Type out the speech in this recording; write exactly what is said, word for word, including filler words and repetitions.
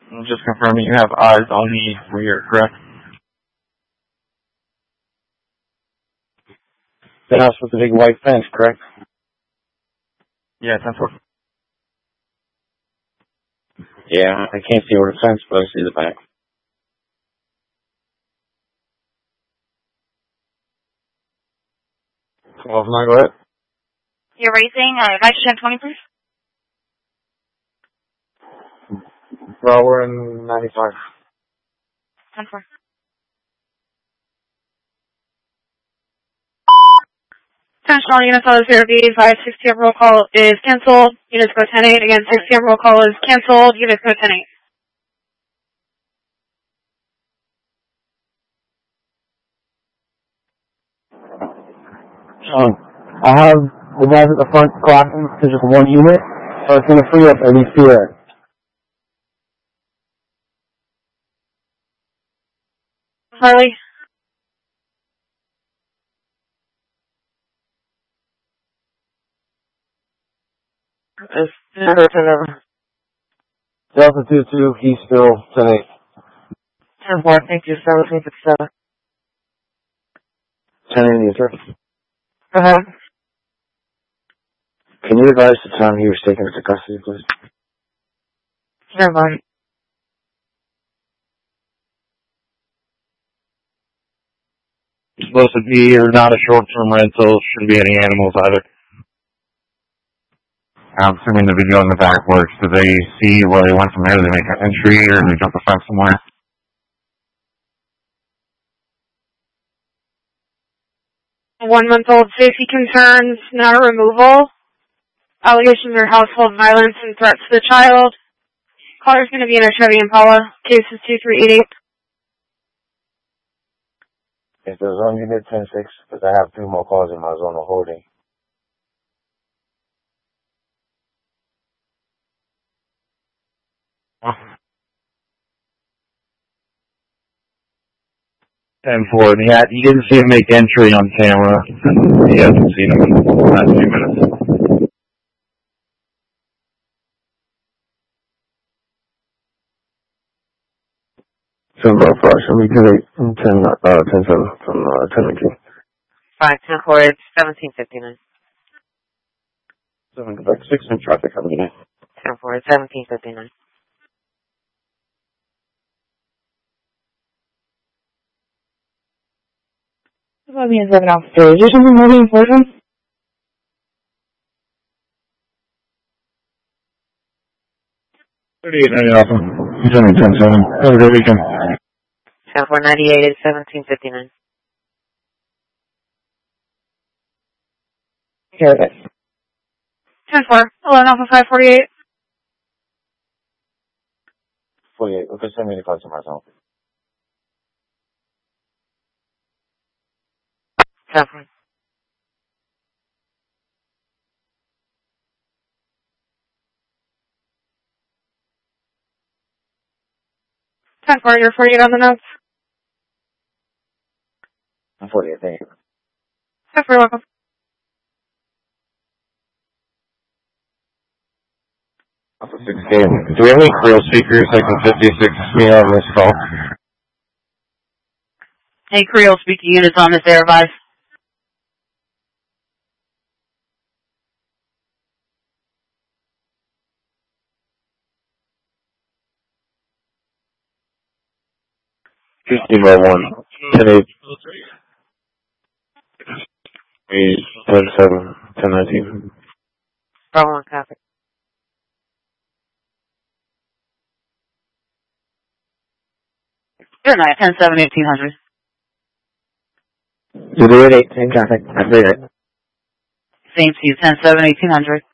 Just confirming you have eyes on the rear, correct? The house with the big white fence, correct? Yeah, ten four. Yeah, I can't see over the fence, but I see the back. twelve nine, go ahead. You're raising, uh, nitrogen twenty, please? Well, we're in ninety-five. ten four. Attention all units, all zero B five, six P M roll call is canceled. Units go ten eight. Again, six P M roll call is canceled. Units go ten eight. Um, I have the guys at the front clocking to just one unit, so it's going to free up at least two there. Harley? It's Delta two two, he's still ten eight. ten four, thank you, seventeen fifty-seven. ten eight, yes, sir. Go ahead. Can you advise the time he was taken into custody, please? Never mind. It's supposed to be or not a short-term rental. Shouldn't be any animals either. I'm assuming the video in the back works. Did they see where they went from there? Did they make an entry or did they jump the fence somewhere? One-month-old safety concerns, not removal. Allegations of household violence and threats to the child. Caller's going to be in a Chevy Impala. Case is two three eight eight. If there's on unit ten six, because I have two more calls in my zone of holding. ten four, yeah, you didn't see him make entry on camera. He hasn't seen him in the last few minutes. Ten bar flash, let me get it ten, uh, ten seven from, uh, ten nineteen. Fine, ten four, it's seventeen fifty-nine. Seven, Quebec, six in traffic, coming in. ten four, it's seventeen fifty-nine. Let me seven officer. Is there something moving for them? thirty-eight ninety Alpha. He's only ten seven. Have a good weekend. ten four ninety-eight, it's seventeen fifty-nine. Here it is. ten four, eleven Alpha five forty-eight. forty-eight, okay, send me the call to myself. ten four. ten four, you're forty-eight on the notes. I'm forty-eight, thank you. ten four, welcome. Do we have any Creel speakers I can fifty-six me on this call? Hey, Creel speaking units on this air advice. fifteen by one, ten eight. ten seven, ten nineteen. Bravo one copy. Good night, ten seven, eighteen hundred. You do it, eighteen traffic. I did it. Same to you, ten seven, eighteen hundred.